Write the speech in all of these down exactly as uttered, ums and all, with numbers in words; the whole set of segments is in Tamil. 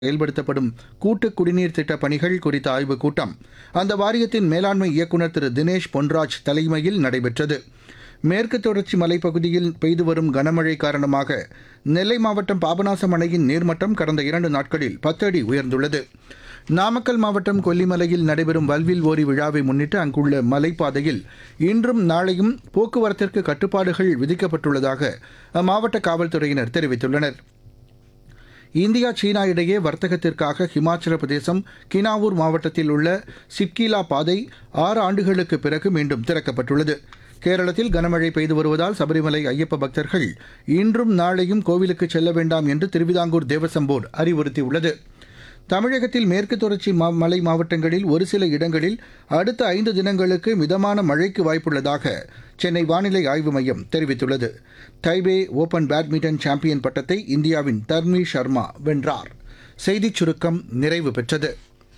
செயல்படுத்தப்படும் கூட்டு குடிநீர் திட்டப் பணிகள் குறித்த ஆய்வுக் கூட்டம் அந்த வாரியத்தின் மேலாண்மை இயக்குநர் திரு தினேஷ் பொன்ராஜ் தலைமையில் நடைபெற்றது. மேற்கு தொடர்ச்சி மலைப்பகுதியில் பெய்து வரும் கனமழை காரணமாக நெல்லை மாவட்டம் பாபநாசம் அணையின் நீர்மட்டம் கடந்த இரண்டு நாட்களில் பத்து அடி உயர்ந்துள்ளது. நாமக்கல் மாவட்டம் கொல்லிமலையில் நடைபெறும் வல்வில் ஓரி விழாவை முன்னிட்டு அங்குள்ள மலைப்பாதையில் இன்றும் நாளையும் போக்குவரத்திற்கு கட்டுப்பாடுகள் விதிக்கப்பட்டுள்ளதாக அம்மாவட்ட காவல்துறையினர் தெரிவித்துள்ளனர். இந்தியா சீனா இடையே வர்த்தகத்திற்காக ஹிமாச்சல பிரதேசம் கினாவூர் மாவட்டத்தில் உள்ள சிப்கிலா பாதை ஆறு ஆண்டுகளுக்கு பிறகு மீண்டும் திறக்கப்பட்டுள்ளது. கேரளத்தில் கனமழை பெய்து வருவதால் சபரிமலை ஐயப்ப பக்தர்கள் இன்றும் நாளையும் கோவிலுக்கு செல்ல வேண்டாம் என்று திருவிதாங்கூர் தேவசம் போர்டு அறிவுறுத்தியுள்ளது. தமிழகத்தில் மேற்கு தொடர்ச்சி மலை மாவட்டங்களில் ஒரு சில இடங்களில் அடுத்த ஐந்து தினங்களுக்கு மிதமான மழைக்கு வாய்ப்புள்ளதாக சென்னை வானிலை ஆய்வு மையம் தெரிவித்துள்ளது. தைபே ஓபன் பேட்மிண்டன் சாம்பியன் பட்டத்தை இந்தியாவின் தர்மி சர்மா வென்றார். செய்திச் சுருக்கம் நிறைவு பெற்றது.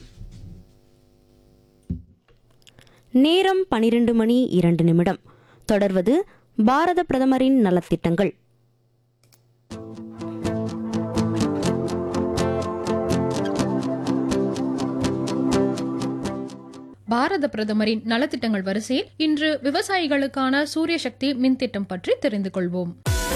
நேரம் பனிரெண்டு மணி இரண்டு நிமிடம். தொடர்வது பாரத பிரதமரின் நலத்திட்டங்கள். பாரத பிரதமரின் நலத்திட்டங்கள் வரிசையில் இன்று விவசாயிகளுக்கான சூரிய சக்தி மின் திட்டம் பற்றி தெரிந்து கொள்வோம்.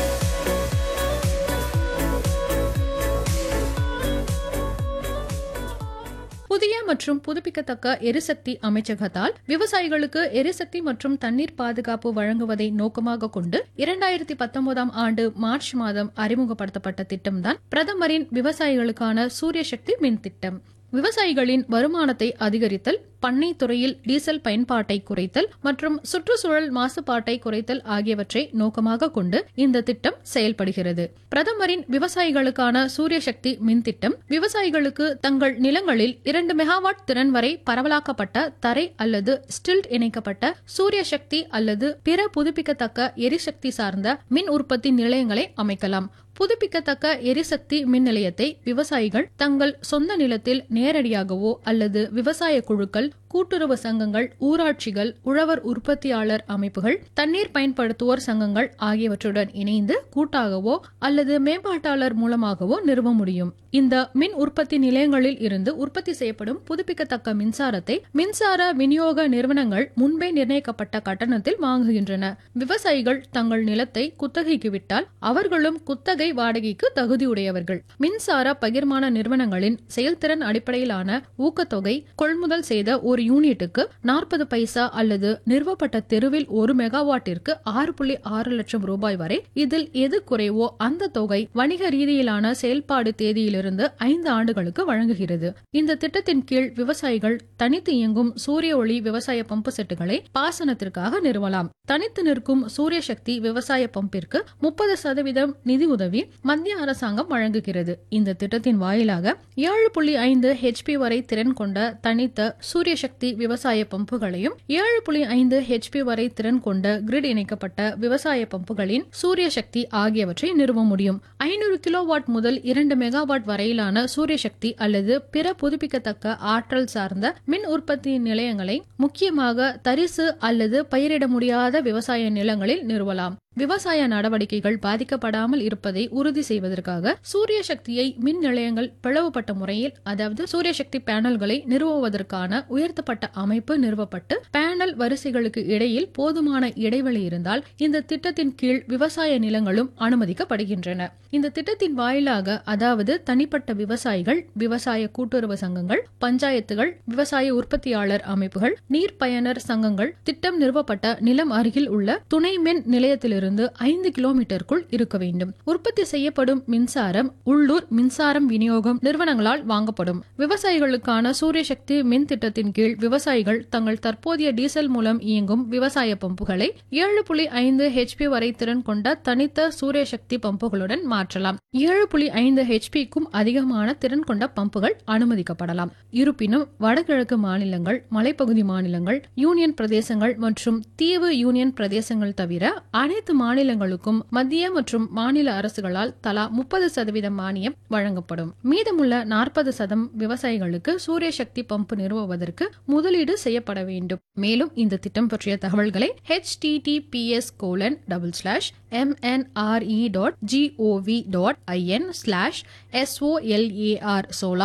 புதிய மற்றும் புதுப்பிக்கத்தக்க எரிசக்தி அமைச்சகத்தால் விவசாயிகளுக்கு எரிசக்தி மற்றும் தண்ணீர் பாதுகாப்பு வழங்குவதை நோக்கமாக கொண்டு இரண்டாயிரத்தி பத்தொன்பதாம் ஆண்டு மார்ச் மாதம் அறிமுகப்படுத்தப்பட்ட திட்டம்தான் பிரதமரின் விவசாயிகளுக்கான சூரிய சக்தி மின் திட்டம். விவசாயிகளின் வருமானத்தை அதிகரித்தல், பண்ணை துறையில் டீசல் பயன்பாட்டை குறைத்தல் மற்றும் சுற்றுச்சூழல் மாசுபாட்டை குறைத்தல் ஆகியவற்றை நோக்கமாக கொண்டு இந்த திட்டம் செயல்படுகிறது. பிரதமரின் விவசாயிகளுக்கான சூரிய சக்தி மின் திட்டம் விவசாயிகளுக்கு தங்கள் நிலங்களில் இரண்டு மெகாவாட் திறன் வரை பரவலாக்கப்பட்ட தரை அல்லது ஸ்டில்ட் இணைக்கப்பட்ட சூரிய சக்தி அல்லது பிற புதுப்பிக்கத்தக்க எரிசக்தி சார்ந்த மின் உற்பத்தி நிலையங்களை அமைக்கலாம். புதுப்பிக்கத்தக்க எரிசக்தி மின் நிலையத்தை விவசாயிகள் தங்கள் சொந்த நிலத்தில் நேரடியாகவோ அல்லது விவசாய குழுக்கள், கூட்டுறவு சங்கங்கள், ஊராட்சிகள், உழவர் உற்பத்தியாளர் அமைப்புகள், தண்ணீர் பயன்படுத்துவோர் சங்கங்கள் ஆகியவற்றுடன் இணைந்து கூட்டாகவோ அல்லது மேம்பாட்டாளர் மூலமாகவோ நிறுவ முடியும். இந்த மின் உற்பத்தி நிலையங்களில் இருந்து உற்பத்தி செய்யப்படும் புதுப்பிக்கத்தக்க மின்சாரத்தை மின்சார விநியோக நிறுவனங்கள் முன்பே நிர்ணயிக்கப்பட்ட கட்டணத்தில் வாங்குகின்றன. விவசாயிகள் தங்கள் நிலத்தை குத்தகைக்கு விட்டால் அவர்களும் குத்தகை வாடகைக்கு தகுதியுடையவர்கள். மின்சார பகிர்மான நிறுவனங்களின் செயல்திறன் அடிப்படையிலான ஊக்கத்தொகை கொள்முதல் செய்த ஒரு யூனிட்டுக்கு நாற்பது பைசா அல்லது நிறுவப்பட்ட தெருவில் ஒரு மெகாவாட்டிற்கு ஆறு புள்ளி ஆறு லட்சம் ரூபாய் வரை. இதில் எது குறைவோ அந்த தொகை வணிக ரீதியிலான செயல்பாடு தேதியிலிருந்து ஐந்து ஆண்டுகளுக்கு வழங்குகிறது. இந்த திட்டத்தின் கீழ் விவசாயிகள் தனித்து இயங்கும் சூரிய ஒளி விவசாய பம்பு செட்டுகளை பாசனத்திற்காக நிறுவலாம். தனித்து நிற்கும் சூரிய சக்தி விவசாய பம்பிற்கு முப்பது சதவீதம் நிதி உதவி மத்திய அரசாங்கம் வழங்குகிறது. இந்த திட்டத்தின் வாயிலாக ஏழு புள்ளி ஐந்து ஹெச்பி வரை திறன் கொண்ட தனித்த சூரிய சக்தி விவசாய பம்புகளையும் ஏழு புள்ளி ஐந்து ஹெச்பி வரை திறன் கொண்ட கிரிட் இணைக்கப்பட்ட விவசாய பம்புகளின் சூரிய சக்தி ஆகியவற்றை நிறுவ முடியும். ஐநூறு கிலோவாட் முதல் இரண்டு மெகாவாட் வரையிலான சூரிய சக்தி அல்லது பிற புதுப்பிக்கத்தக்க ஆற்றல் சார்ந்த மின் உற்பத்தி நிலையங்களை முக்கியமாக தரிசு அல்லது பயிரிட முடியாத விவசாய நிலங்களில் நிறுவலாம். விவசாய நடவடிக்கைகள் பாதிக்கப்படாமல் இருப்பதை உறுதி செய்வதற்காக சூரிய சக்தியை மின் நிலையங்கள் பிளவுபட்ட முறையில், அதாவது சூரிய சக்தி பேனல்களை நிறுவுவதற்கான உயர்த்தப்பட்ட அமைப்பு நிறுவப்பட்டு பேனல் வரிசைகளுக்கு இடையில் போதுமான இடைவெளி இருந்தால் இந்த திட்டத்தின் கீழ் விவசாய நிலங்களும் அனுமதிக்கப்படுகின்றன. இந்த திட்டத்தின் வாயிலாக, அதாவது தனிப்பட்ட விவசாயிகள், விவசாய கூட்டுறவு சங்கங்கள், பஞ்சாயத்துகள், விவசாய உற்பத்தியாளர் அமைப்புகள், நீர் பயனர் சங்கங்கள் திட்டம் நிறுவப்பட்ட நிலம் அருகில் உள்ள துணை மின் நிலையத்திலிருந்து ஐந்து கிலோமீட்டருக்குள் இருக்க வேண்டும். உற்பத்தி செய்யப்படும் மின்சாரம் உள்ளூர் மின்சாரம் விநியோகம் நிறுவனங்களால் வாங்கப்படும். விவசாயிகளுக்கான சூரிய சக்தி மின் திட்டத்தின் கீழ் விவசாயிகள் தங்கள் தற்போதைய டீசல் மூலம் இயங்கும் விவசாய பம்புகளை ஏழு புள்ளி ஐந்து ஹெச்பி வரை திறன் கொண்ட தனித்த சூரிய சக்தி பம்புகளுடன் மாற்றலாம். ஏழு புள்ளி ஐந்து ஹெச்பிக்கும் அதிகமான திறன் கொண்ட பம்புகள் அனுமதிக்கப்படலாம். இருப்பினும் வடகிழக்கு மாநிலங்கள், மலைப்பகுதி மாநிலங்கள், யூனியன் பிரதேசங்கள் மற்றும் தீவு யூனியன் பிரதேசங்கள் தவிர அனைத்து மாநிலங்களுக்கும் மத்திய மற்றும் மாநில அரசுகளால் தலா முப்பது சதவீதம் மானியம் வழங்கப்படும். மீதமுள்ள நாற்பது சதம் விவசாயிகளுக்கு சூரிய சக்தி பம்பு நிறுவுவதற்கு முதலீடு செய்யப்பட வேண்டும். மேலும் இந்த திட்டம் பற்றிய தகவல்களை H D D B S colon double slash M N R E dot G O we dot I N slash S O L A R solar